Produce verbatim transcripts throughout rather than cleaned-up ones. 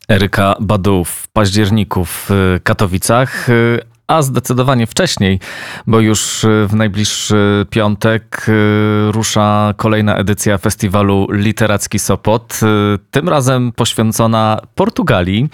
Eryka Badu w październiku w Katowicach, a zdecydowanie wcześniej, bo już w najbliższy piątek rusza kolejna edycja festiwalu Literacki Sopot, tym razem poświęcona Portugalii.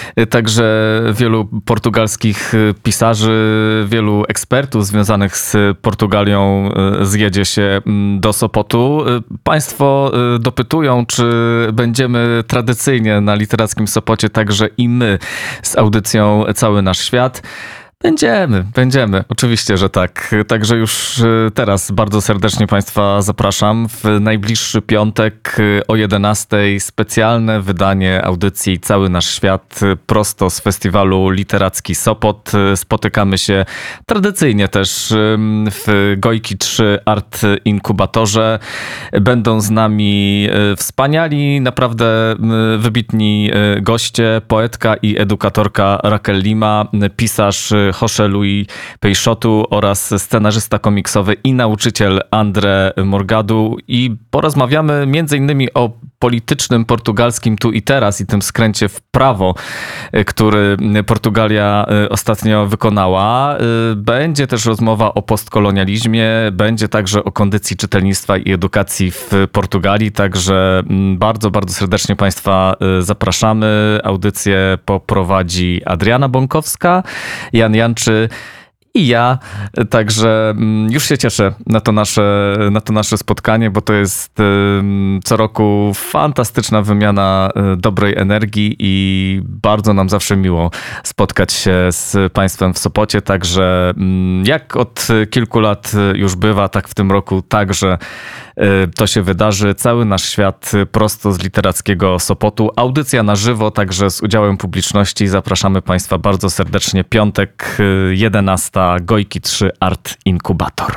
Także wielu portugalskich pisarzy, wielu ekspertów związanych z Portugalią zjedzie się do Sopotu. Państwo dopytują, czy będziemy tradycyjnie na Literackim Sopocie, także i my z audycją Cały Nasz Świat. Będziemy, będziemy. Oczywiście, że tak. Także już teraz bardzo serdecznie Państwa zapraszam. W najbliższy piątek o jedenastej specjalne wydanie audycji Cały Nasz Świat prosto z festiwalu Literacki Sopot. Spotykamy się tradycyjnie też w Gojki trzy Art Inkubatorze. Będą z nami wspaniali, naprawdę wybitni goście, poetka i edukatorka Raquel Lima, pisarz José Luis Peixoto oraz scenarzysta komiksowy i nauczyciel André Morgado. I porozmawiamy między innymi o politycznym portugalskim tu i teraz i tym skręcie w prawo, który Portugalia ostatnio wykonała. Będzie też rozmowa o postkolonializmie, będzie także o kondycji czytelnictwa i edukacji w Portugalii, także bardzo, bardzo serdecznie Państwa zapraszamy. Audycję poprowadzi Adriana Bąkowska, Jan Janczy i ja, także już się cieszę na to nasze, na to nasze spotkanie, bo to jest co roku fantastyczna wymiana dobrej energii i bardzo nam zawsze miło spotkać się z Państwem w Sopocie, także jak od kilku lat już bywa, tak w tym roku także to się wydarzy. Cały Nasz Świat prosto z Literackiego Sopotu. Audycja na żywo, także z udziałem publiczności. Zapraszamy Państwa bardzo serdecznie. Piątek, jedenasta, Gojki trzy Art Inkubator.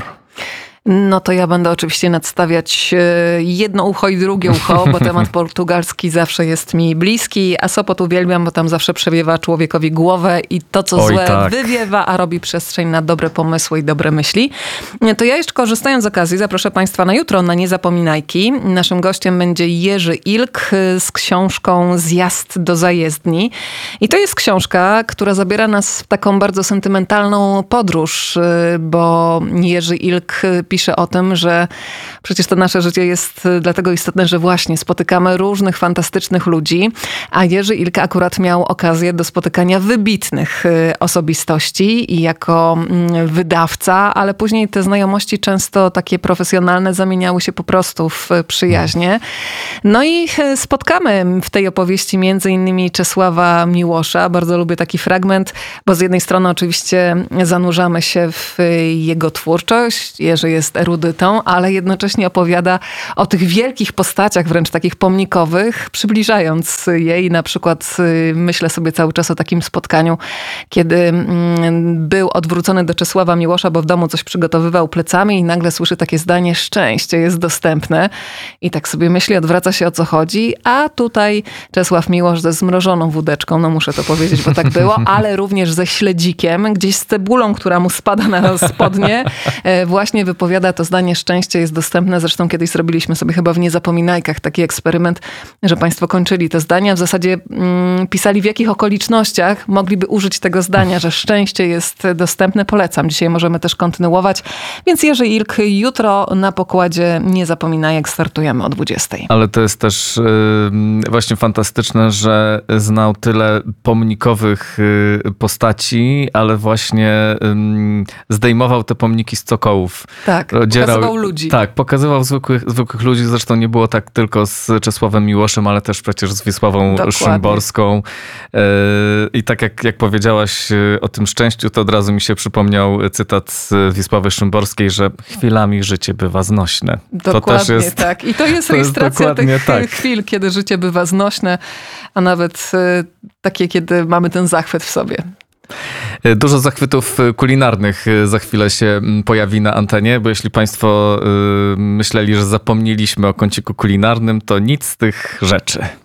No to ja będę oczywiście nadstawiać jedno ucho i drugie ucho, bo temat portugalski zawsze jest mi bliski, a Sopot uwielbiam, bo tam zawsze przewiewa człowiekowi głowę i to, co Oj, złe, tak. wywiewa, a robi przestrzeń na dobre pomysły i dobre myśli. To ja jeszcze korzystając z okazji zaproszę Państwa na jutro na Niezapominajki. Naszym gościem będzie Jerzy Ilk z książką Zjazd do zajezdni. I to jest książka, która zabiera nas w taką bardzo sentymentalną podróż, bo Jerzy Ilk pisze o tym, że przecież to nasze życie jest dlatego istotne, że właśnie spotykamy różnych fantastycznych ludzi, a Jerzy Ilk akurat miał okazję do spotykania wybitnych osobistości i jako wydawca, ale później te znajomości często takie profesjonalne zamieniały się po prostu w przyjaźnie. No i spotkamy w tej opowieści między innymi Czesława Miłosza. Bardzo lubię taki fragment, bo z jednej strony oczywiście zanurzamy się w jego twórczość. Jerzy jest erudytą, ale jednocześnie opowiada o tych wielkich postaciach, wręcz takich pomnikowych, przybliżając je. I na przykład myślę sobie cały czas o takim spotkaniu, kiedy był odwrócony do Czesława Miłosza, bo w domu coś przygotowywał plecami i nagle słyszy takie zdanie: szczęście jest dostępne. I tak sobie myśli, odwraca się, o co chodzi, a tutaj Czesław Miłosz ze zmrożoną wódeczką, no muszę to powiedzieć, bo tak było, ale również ze śledzikiem, gdzieś z cebulą, która mu spada na spodnie, właśnie wypowiada to zdanie: szczęście jest dostępne. Zresztą kiedyś zrobiliśmy sobie chyba w Niezapominajkach taki eksperyment, że Państwo kończyli te zdania, w zasadzie mm, pisali, w jakich okolicznościach mogliby użyć tego zdania, że szczęście jest dostępne. Polecam. Dzisiaj możemy też kontynuować. Więc Jerzy Ilk jutro na pokładzie Niezapominajek startujemy o dwudziestej. Ale to jest też yy, właśnie fantastyczne, że znał tyle pomnikowych yy, postaci, ale właśnie yy, zdejmował te pomniki z cokołów. Tak, Odzierał, pokazywał ludzi. Tak, pokazywał zwykłych, zwykłych ludzi. Zresztą nie było tak tylko z Czesławem Miłoszem, ale też przecież z Wisławą Dokładnie. Szymborską. Yy, I tak jak, jak powiedziałaś o tym szczęściu, to od razu mi się przypomniał cytat z Wisławy Szymborskiej, że chwilami życie bywa znośne. Dokładnie to też jest, tak. I to jest to ilustracja jest tych tak. chwil, kiedy życie bywa znośne, a nawet y, takie, kiedy mamy ten zachwyt w sobie. Dużo zachwytów kulinarnych za chwilę się pojawi na antenie, bo jeśli Państwo myśleli, że zapomnieliśmy o kąciku kulinarnym, to nic z tych rzeczy.